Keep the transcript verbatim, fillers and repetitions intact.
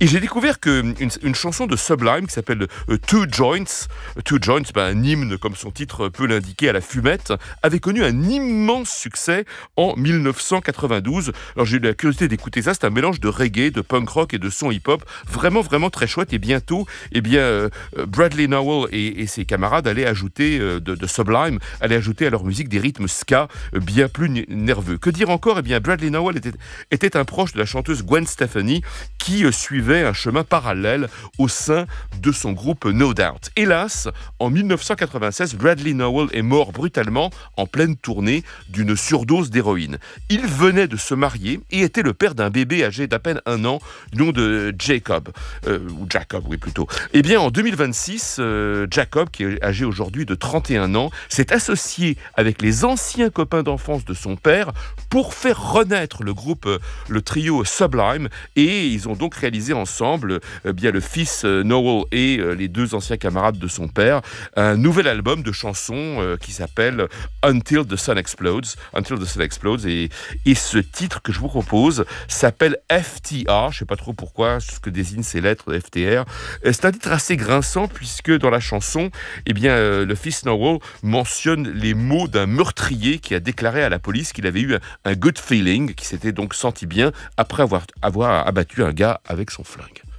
Et j'ai découvert qu'une une chanson de Sublime qui s'appelle euh, Two Joints, Two Joints, ben, un hymne comme son titre peut l'indiquer à la fumette, avait connu un immense succès en dix-neuf cent quatre-vingt-douze. Alors j'ai eu la curiosité d'écouter ça, c'est un mélange de reggae, de punk rock et de son hip-hop, vraiment vraiment très chouette. Et bientôt, eh bien, euh, Bradley Nowell et, et ses camarades allaient ajouter euh, de, de Sublime, allaient ajouter à leur musique des rythmes ska euh, bien plus n- nerveux. Que dire encore? Eh bien, Bradley Nowell était, était un proche de la chanteuse Gwen Stefani qui euh, suivait un chemin parallèle au sein de son groupe No Doubt. Hélas, en dix-neuf cent quatre-vingt-seize, Bradley Nowell est mort brutalement en pleine tournée d'une surdose d'héroïne. Il venait de se marier et était le père d'un bébé âgé d'à peine un an, du nom de Jacob, euh, ou Jacob, oui plutôt. Eh bien, en deux mille vingt-six, euh, Jacob, qui est âgé aujourd'hui de trente et un ans, s'est associé avec les anciens copains d'enfance de son père pour faire renaître le groupe, euh, le trio Sublime, et ils ont donc réalisé ensemble, euh, bien le fils euh, Nowell et euh, les deux anciens camarades de son père, un nouvel album de chansons euh, qui s'appelle Until the Sun Explodes, Until the Sun Explodes, et, et ce titre que je vous propose s'appelle F T R, je ne sais pas trop pourquoi, ce que désignent ces lettres de F T R. C'est un titre assez grinçant puisque dans la chanson, eh bien, euh, le fils Nowell mentionne les mots d'un meurtrier qui a déclaré à la police qu'il avait eu un, un good feeling, qui s'était donc senti bien après avoir, avoir abattu un gars avec son flingue.